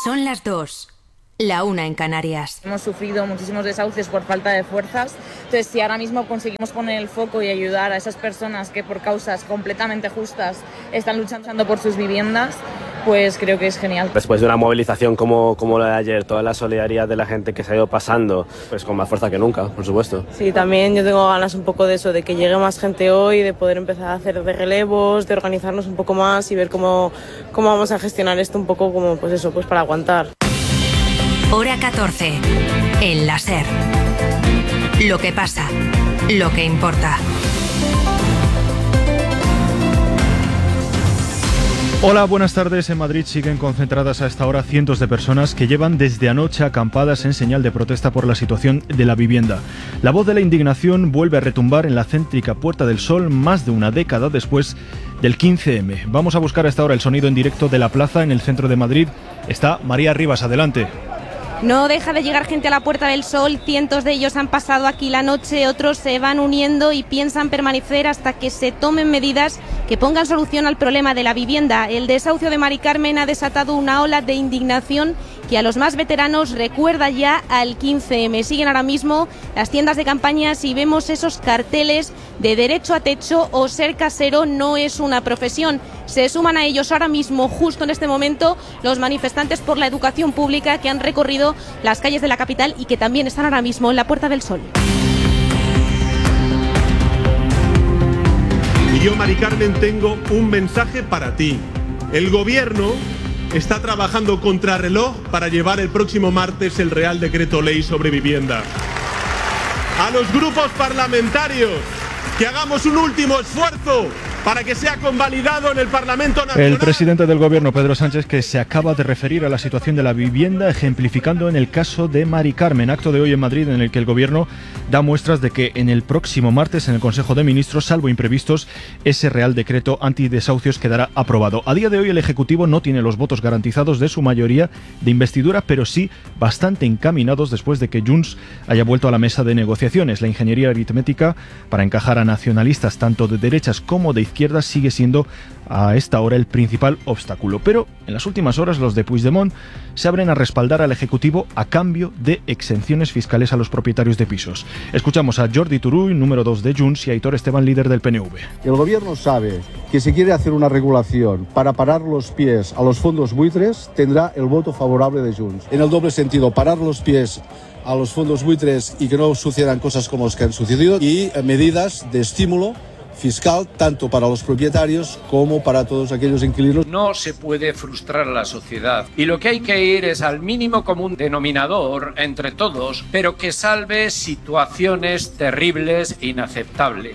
Son las 2, la 1 en Canarias. Hemos sufrido muchísimos desahucios por falta de fuerzas, entonces si ahora mismo conseguimos poner el foco y ayudar a esas personas que por causas completamente justas están luchando por sus viviendas, pues creo que es genial. Después de una movilización como la de ayer, toda la solidaridad de la gente que se ha ido pasando, pues con más fuerza que nunca, por supuesto. Sí, también yo tengo ganas un poco de eso, de que llegue más gente hoy, de poder empezar a hacer de relevos, de organizarnos un poco más y ver cómo vamos a gestionar esto un poco como pues eso, pues para aguantar. Hora 14, en la SER. Lo que pasa, lo que importa. Hola, buenas tardes. En Madrid siguen concentradas a esta hora cientos de personas que llevan desde anoche acampadas en señal de protesta por la situación de la vivienda. La voz de la indignación vuelve a retumbar en la céntrica Puerta del Sol más de una década después del 15M. Vamos a buscar a esta hora el sonido en directo de la plaza en el centro de Madrid. Está María Rivas, adelante. No deja de llegar gente a la Puerta del Sol, cientos de ellos han pasado aquí la noche, otros se van uniendo y piensan permanecer hasta que se tomen medidas que pongan solución al problema de la vivienda. El desahucio de Mari Carmen ha desatado una ola de indignación que a los más veteranos recuerda ya al 15M. Siguen ahora mismo las tiendas de campañas y vemos esos carteles de derecho a techo o ser casero no es una profesión. Se suman a ellos ahora mismo, justo en este momento, los manifestantes por la educación pública que han recorrido las calles de la capital y que también están ahora mismo en la Puerta del Sol. Y yo, Mari Carmen, tengo un mensaje para ti. El gobierno está trabajando contrarreloj para llevar el próximo martes el Real Decreto Ley sobre vivienda. A los grupos parlamentarios, que hagamos un último esfuerzo para que sea convalidado en el Parlamento Nacional. El presidente del Gobierno, Pedro Sánchez, que se acaba de referir a la situación de la vivienda, ejemplificando en el caso de Mari Carmen, acto de hoy en Madrid en el que el Gobierno da muestras de que en el próximo martes en el Consejo de Ministros, salvo imprevistos, ese Real Decreto antidesahucios quedará aprobado. A día de hoy el Ejecutivo no tiene los votos garantizados de su mayoría de investidura, pero sí bastante encaminados después de que Junts haya vuelto a la mesa de negociaciones. La ingeniería aritmética para encajar a nacionalistas tanto de derechas como de izquierda sigue siendo a esta hora el principal obstáculo. Pero en las últimas horas los de Puigdemont se abren a respaldar al Ejecutivo a cambio de exenciones fiscales a los propietarios de pisos. Escuchamos a Jordi Turull, número 2 de Junts, y a Aitor Esteban, líder del PNV. El gobierno sabe que si quiere hacer una regulación para parar los pies a los fondos buitres, tendrá el voto favorable de Junts. En el doble sentido, parar los pies a los fondos buitres y que no sucedan cosas como las que han sucedido, y medidas de estímulo fiscal tanto para los propietarios como para todos aquellos inquilinos. No se puede frustrar a la sociedad y lo que hay que ir es al mínimo común denominador entre todos, pero que salve situaciones terribles e inaceptables.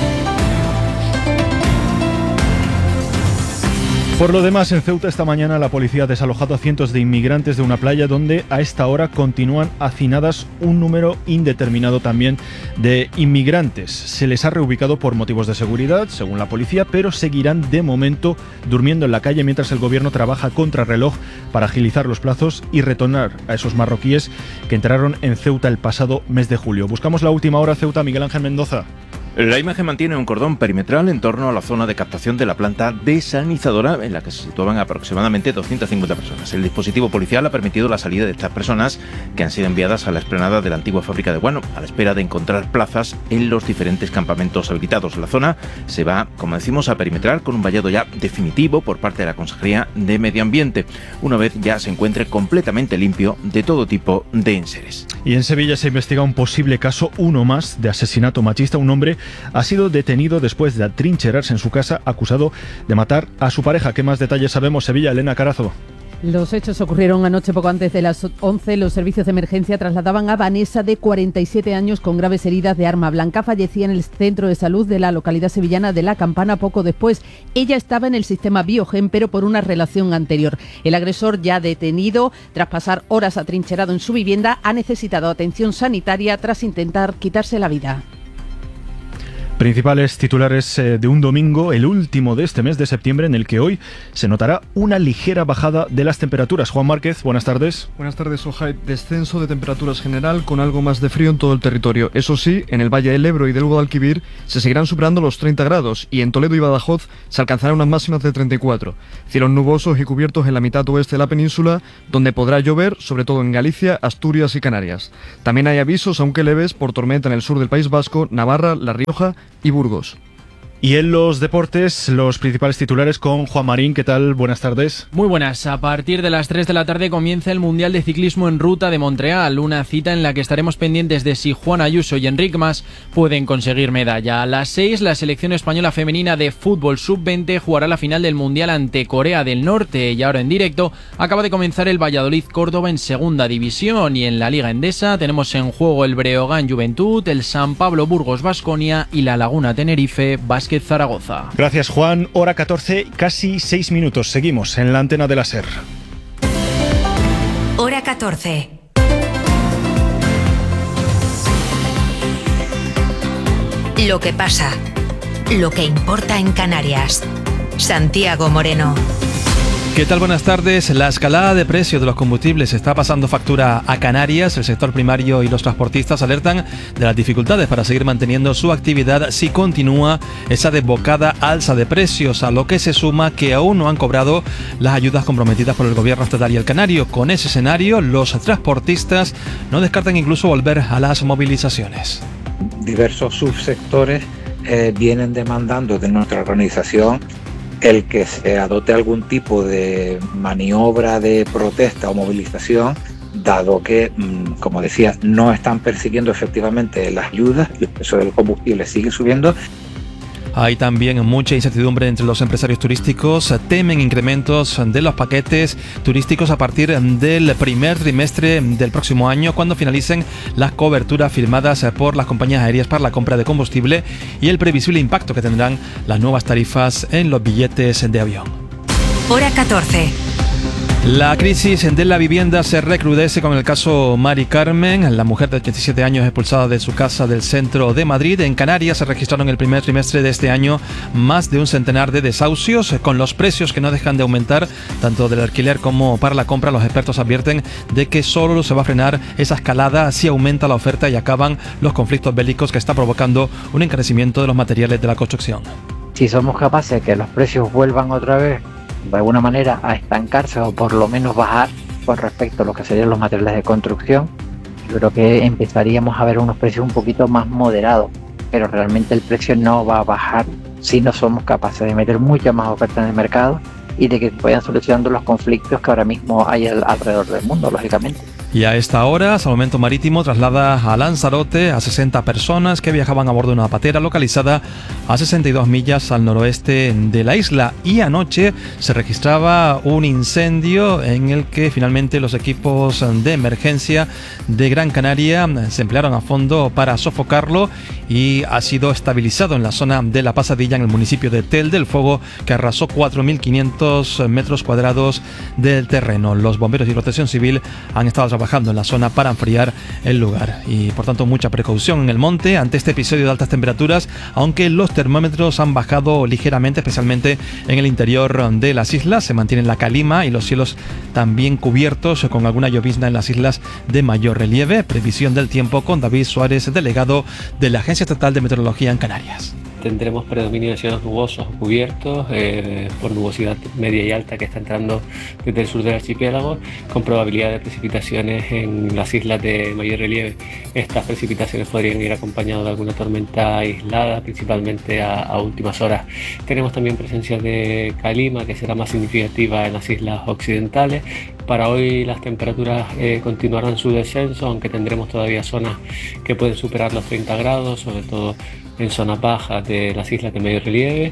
Por lo demás, en Ceuta esta mañana la policía ha desalojado a cientos de inmigrantes de una playa donde a esta hora continúan hacinadas un número indeterminado también de inmigrantes. Se les ha reubicado por motivos de seguridad, según la policía, pero seguirán de momento durmiendo en la calle mientras el gobierno trabaja contrarreloj para agilizar los plazos y retornar a esos marroquíes que entraron en Ceuta el pasado mes de julio. Buscamos la última hora Ceuta, Miguel Ángel Mendoza. La imagen mantiene un cordón perimetral en torno a la zona de captación de la planta desalinizadora en la que se situaban aproximadamente 250 personas. El dispositivo policial ha permitido la salida de estas personas que han sido enviadas a la explanada de la antigua fábrica de guano a la espera de encontrar plazas en los diferentes campamentos habilitados. La zona se va, como decimos, a perimetrar con un vallado ya definitivo por parte de la Consejería de Medio Ambiente, una vez ya se encuentre completamente limpio de todo tipo de enseres. Y en Sevilla se investiga un posible caso, uno más, de asesinato machista. Un hombre ha sido detenido después de atrincherarse en su casa, acusado de matar a su pareja. ¿Qué más detalles sabemos? Sevilla, Elena Carazo. Los hechos ocurrieron anoche poco antes de las 11. Los servicios de emergencia trasladaban a Vanessa, de 47 años, con graves heridas de arma blanca. Fallecía en el centro de salud de la localidad sevillana de La Campana poco después. Ella estaba en el sistema Biogen, pero por una relación anterior. El agresor, ya detenido, tras pasar horas atrincherado en su vivienda, ha necesitado atención sanitaria tras intentar quitarse la vida. Principales titulares de un domingo, el último de este mes de septiembre, en el que hoy se notará una ligera bajada de las temperaturas. Juan Márquez, buenas tardes. Buenas tardes, Ojai. Descenso de temperaturas general con algo más de frío en todo el territorio. Eso sí, en el Valle del Ebro y del Guadalquivir se seguirán superando los 30 grados y en Toledo y Badajoz se alcanzarán unas máximas de 34. Cielos nubosos y cubiertos en la mitad oeste de la península, donde podrá llover, sobre todo en Galicia, Asturias y Canarias. También hay avisos, aunque leves, por tormenta en el sur del País Vasco, Navarra, La Rioja y Burgos. Y en los deportes, los principales titulares con Juan Marín. ¿Qué tal? Buenas tardes. Muy buenas. A partir de las 3 de la tarde comienza el Mundial de Ciclismo en Ruta de Montreal, una cita en la que estaremos pendientes de si Juan Ayuso y Enric Mas pueden conseguir medalla. A las 6, la selección española femenina de fútbol sub-20 jugará la final del Mundial ante Corea del Norte. Y ahora en directo acaba de comenzar el Valladolid-Córdoba en segunda división, y en la Liga Endesa tenemos en juego el Breogán Juventud, el San Pablo Burgos Baskonia y la Laguna Tenerife Básquet Zaragoza. Gracias, Juan. Hora 14, casi 6 minutos. Seguimos en la antena de la SER. Hora 14. Lo que pasa, lo que importa en Canarias. Santiago Moreno. ¿Qué tal? Buenas tardes. La escalada de precios de los combustibles está pasando factura a Canarias. El sector primario y los transportistas alertan de las dificultades para seguir manteniendo su actividad si continúa esa desbocada alza de precios, a lo que se suma que aún no han cobrado las ayudas comprometidas por el gobierno estatal y el canario. Con ese escenario, los transportistas no descartan incluso volver a las movilizaciones. Diversos subsectores vienen demandando de nuestra organización el que se adopte algún tipo de maniobra de protesta o movilización, dado que, como decía, no están persiguiendo efectivamente las ayudas y el precio del combustible sigue subiendo. Hay también mucha incertidumbre entre los empresarios turísticos. Temen incrementos de los paquetes turísticos a partir del primer trimestre del próximo año, cuando finalicen las coberturas firmadas por las compañías aéreas para la compra de combustible y el previsible impacto que tendrán las nuevas tarifas en los billetes de avión. Hora 14. La crisis de la vivienda se recrudece con el caso Mari Carmen, la mujer de 87 años expulsada de su casa del centro de Madrid. En Canarias se registraron en el primer trimestre de este año más de un centenar de desahucios. Con los precios que no dejan de aumentar, tanto del alquiler como para la compra, los expertos advierten de que solo se va a frenar esa escalada si aumenta la oferta y acaban los conflictos bélicos que está provocando un encarecimiento de los materiales de la construcción. Si somos capaces de que los precios vuelvan otra vez de alguna manera a estancarse o por lo menos bajar con respecto a lo que serían los materiales de construcción, yo creo que empezaríamos a ver unos precios un poquito más moderados, pero realmente el precio no va a bajar si no somos capaces de meter mucha más oferta en el mercado y de que vayan solucionando los conflictos que ahora mismo hay alrededor del mundo, lógicamente. Y a esta hora, Salvamento Marítimo traslada a Lanzarote a 60 personas que viajaban a bordo de una patera localizada a 62 millas al noroeste de la isla. Y anoche se registraba un incendio en el que finalmente los equipos de emergencia de Gran Canaria se emplearon a fondo para sofocarlo y ha sido estabilizado en la zona de La Pasadilla, en el municipio de Telde, el fuego que arrasó 4.500 metros cuadrados del terreno. Los bomberos y Protección Civil han estado trabajando en la zona para enfriar el lugar y por tanto mucha precaución en el monte ante este episodio de altas temperaturas, aunque los termómetros han bajado ligeramente, especialmente en el interior de las islas. Se mantiene la calima y los cielos también cubiertos con alguna llovizna en las islas de mayor relieve. Previsión del tiempo con David Suárez, delegado de la Agencia Estatal de Meteorología en Canarias. Tendremos predominio de cielos nubosos o cubiertos por nubosidad media y alta que está entrando desde el sur del archipiélago, con probabilidad de precipitaciones en las islas de mayor relieve. Estas precipitaciones podrían ir acompañadas de alguna tormenta aislada, principalmente a últimas horas. Tenemos también presencia de calima, que será más significativa en las islas occidentales. Para hoy las temperaturas continuarán su descenso, aunque tendremos todavía zonas que pueden superar los 30 grados, sobre todo en zonas bajas de las islas de medio relieve,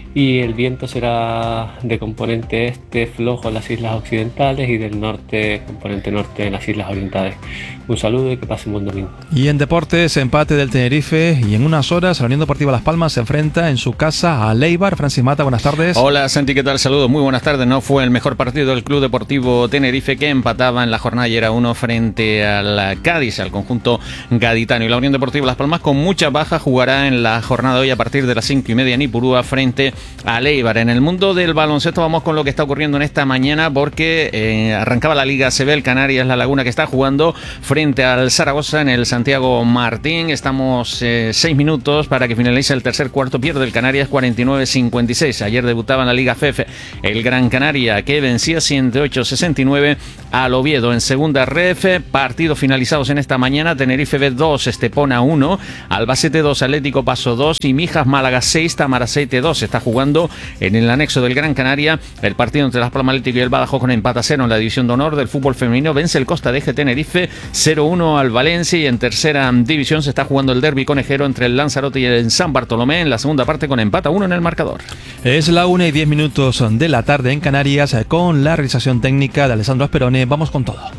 y el viento será de componente este flojo en las islas occidentales y del norte, componente norte en las islas orientales. Un saludo y que pasen buen domingo. Y en deportes, empate del Tenerife y en unas horas la Unión Deportiva Las Palmas se enfrenta en su casa a Leibar. Francis Mata, buenas tardes. Hola Santi, ¿qué tal? Saludos, muy buenas tardes. No fue el mejor partido del Club Deportivo Tenerife, que empataba en la jornada y era 1 frente al Cádiz, al conjunto gaditano. Y la Unión Deportiva Las Palmas, con muchas bajas, jugará en la jornada de hoy a partir de las 5:30 en Ipurúa frente a Leibar. En el mundo del baloncesto vamos con lo que está ocurriendo en esta mañana, porque arrancaba la Liga ACB, el Canarias La Laguna, que está jugando frente al Zaragoza en el Santiago Martín. Estamos 6 minutos para que finalice el tercer cuarto. Pierde el Canarias 49-56. Ayer debutaba en la Liga FEF el Gran Canaria, que vencía 108-69 al Oviedo. En segunda ref, partidos finalizados en esta mañana: Tenerife B 2, Estepona 1, Albacete 2, Atlético Paso 2 y Mijas Málaga 6, Tamaraceite 2. Está jugando en el anexo del Gran Canaria el partido entre Las Palmas Atlético y el Badajoz, con empate a 0 en la división de honor del fútbol femenino. Vence el Costa de Eje Tenerife 0-1 al Valencia, y en tercera división se está jugando el derbi conejero entre el Lanzarote y el San Bartolomé en la segunda parte, con empate a 1 en el marcador. Es la 1:10 de la tarde en Canarias, con la realización técnica de Alessandro Asperone. Vamos con todo.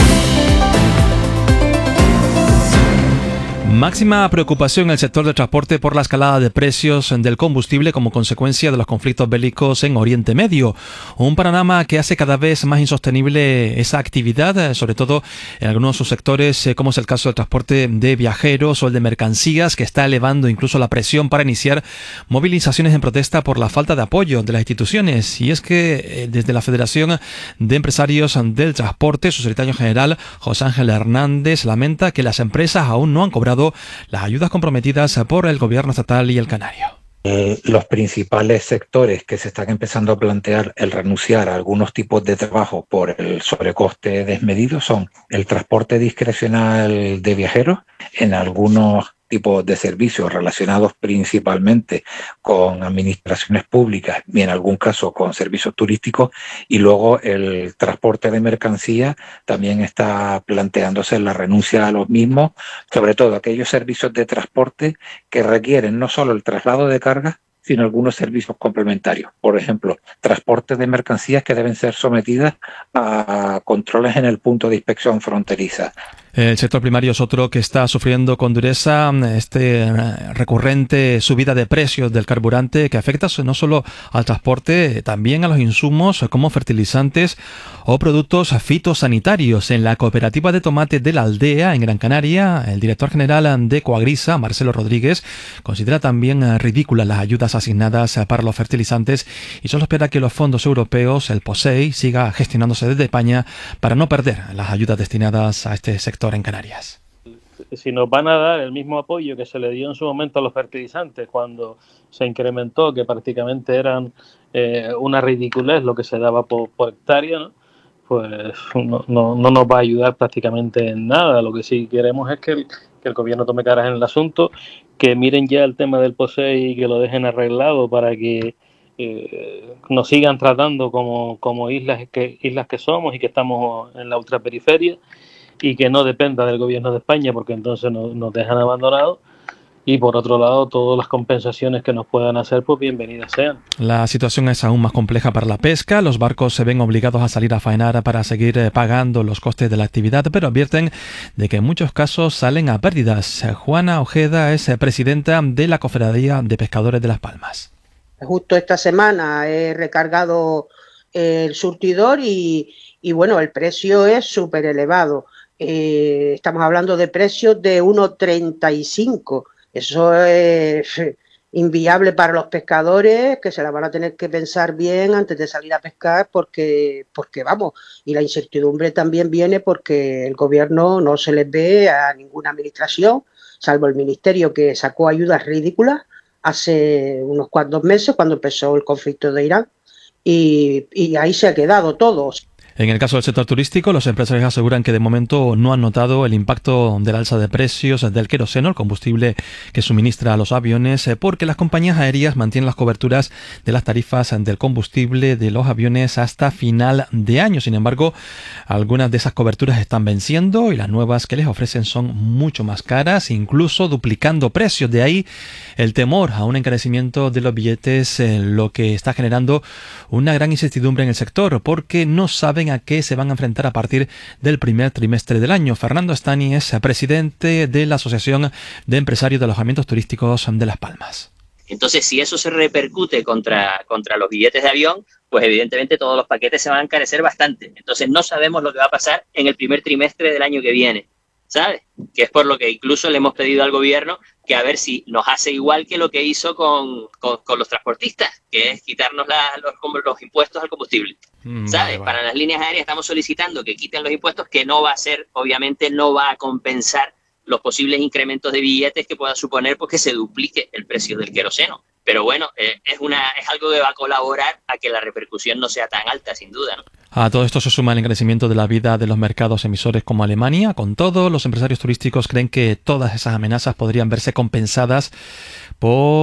Máxima preocupación en el sector del transporte por la escalada de precios del combustible como consecuencia de los conflictos bélicos en Oriente Medio. Un panorama que hace cada vez más insostenible esa actividad, sobre todo en algunos subsectores, como es el caso del transporte de viajeros o el de mercancías, que está elevando incluso la presión para iniciar movilizaciones en protesta por la falta de apoyo de las instituciones. Y es que desde la Federación de Empresarios del Transporte, su secretario general, José Ángel Hernández, lamenta que las empresas aún no han cobrado las ayudas comprometidas por el gobierno estatal y el canario. Los principales sectores que se están empezando a plantear el renunciar a algunos tipos de trabajo por el sobrecoste desmedido son el transporte discrecional de viajeros, en algunos tipos de servicios relacionados principalmente con administraciones públicas y en algún caso con servicios turísticos, y luego el transporte de mercancías también está planteándose la renuncia a los mismos, sobre todo aquellos servicios de transporte que requieren no solo el traslado de carga, sino algunos servicios complementarios. Por ejemplo, transporte de mercancías que deben ser sometidas a controles en el punto de inspección fronteriza. El sector primario es otro que está sufriendo con dureza recurrente subida de precios del carburante, que afecta no solo al transporte, también a los insumos como fertilizantes o productos fitosanitarios. En la cooperativa de tomate de la Aldea, en Gran Canaria, el director general de Coagrisa, Marcelo Rodríguez, considera también ridículas las ayudas asignadas para los fertilizantes y solo espera que los fondos europeos, el POSEI, siga gestionándose desde España para no perder las ayudas destinadas a este sector en Canarias. Si nos van a dar el mismo apoyo que se le dio en su momento a los fertilizantes cuando se incrementó, que prácticamente eran una ridiculez lo que se daba por hectárea, ¿no? Pues no nos va a ayudar prácticamente en nada. Lo que sí queremos es que el gobierno tome caras en el asunto, que miren ya el tema del POSEI y que lo dejen arreglado para que nos sigan tratando como islas que somos y que estamos en la ultraperiferia, y que no dependa del gobierno de España, porque entonces nos dejan abandonados. Y por otro lado, todas las compensaciones que nos puedan hacer, pues bienvenidas sean. La situación es aún más compleja para la pesca. Los barcos se ven obligados a salir a faenar para seguir pagando los costes de la actividad, pero advierten de que en muchos casos salen a pérdidas. Juana Ojeda es presidenta de la Cofradía de Pescadores de Las Palmas. Justo esta semana he recargado el surtidor y bueno, el precio es súper elevado. Estamos hablando de precios de 1,35. Eso es inviable para los pescadores, que se la van a tener que pensar bien antes de salir a pescar, porque vamos, y la incertidumbre también viene porque el gobierno no se les ve a ninguna administración, salvo el ministerio, que sacó ayudas ridículas hace unos cuantos meses cuando empezó el conflicto de Irán, y ahí se ha quedado todo. En el caso del sector turístico, los empresarios aseguran que de momento no han notado el impacto del alza de precios del queroseno, el combustible que suministra a los aviones, porque las compañías aéreas mantienen las coberturas de las tarifas del combustible de los aviones hasta final de año. Sin embargo, algunas de esas coberturas están venciendo y las nuevas que les ofrecen son mucho más caras, incluso duplicando precios. De ahí el temor a un encarecimiento de los billetes, lo que está generando una gran incertidumbre en el sector, porque no saben a qué se van a enfrentar a partir del primer trimestre del año. Fernando Estani es presidente de la Asociación de Empresarios de Alojamientos Turísticos de Las Palmas. Entonces, si eso se repercute contra los billetes de avión, pues evidentemente todos los paquetes se van a encarecer bastante. Entonces, no sabemos lo que va a pasar en el primer trimestre del año que viene, ¿sabes? Que es por lo que incluso le hemos pedido al gobierno que a ver si nos hace igual que lo que hizo con los transportistas, que es quitarnos los impuestos al combustible. ¿Sabes? Vale. Para las líneas aéreas estamos solicitando que quiten los impuestos, que no va a ser, obviamente no va a compensar los posibles incrementos de billetes que pueda suponer porque se duplique el precio del queroseno. Pero bueno, es algo que va a colaborar a que la repercusión no sea tan alta, sin duda, ¿no? A todo esto se suma el encarecimiento de la vida de los mercados emisores como Alemania. Con todo, los empresarios turísticos creen que todas esas amenazas podrían verse compensadas por